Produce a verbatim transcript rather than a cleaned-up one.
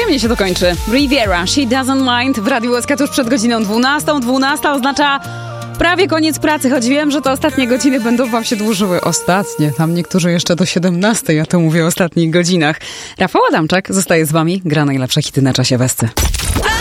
Przyjemnie się to kończy. Riviera, She Doesn't Mind w Radiu S K tuż przed godziną dwunastą. dwunasta oznacza prawie koniec pracy, choć wiem, że te ostatnie godziny będą wam się dłużyły. Ostatnie, tam niektórzy jeszcze do siedemnastej, ja to mówię o ostatnich godzinach. Rafał Adamczak zostaje z wami, gra najlepsze hity na czasie Westy.